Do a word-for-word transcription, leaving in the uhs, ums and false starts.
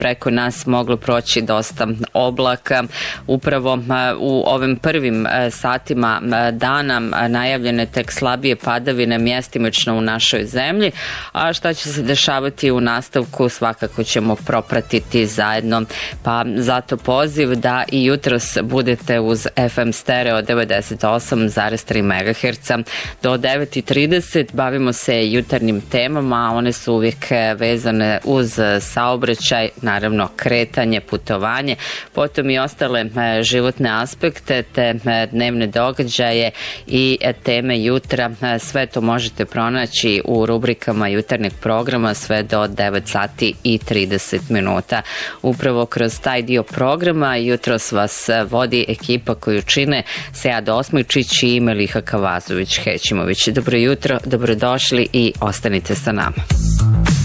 preko nas moglo proći dosta oblaka. Upravo u ovim prvim satima dana najavljene tek slabije padavine mjestimično u našoj zemlji, a šta će se dešavati u nastavku svakako ćemo propratiti zajedno. Pa zato poziv da i jutros budete uz F M stereo devedeset osam zarez tri megaherca. Do devet i trideset bavimo se jutarnjim temama, a one su uvijek vezane uz saobraćaj, naravno kretanje, putovanje, potom i ostale životne aspekte te dnevne događaje i teme jutra. Sve to možete pronaći u rubrikama jutarnjeg programa sve do devet sati i trideset minuta. Upravo kroz taj dio programa jutros vas vodi ekipa koju čine Sead Osmojčić i Meliha Kavazović-Hećimović. Dobro jutro, dobrodošli i ostanite sa nama.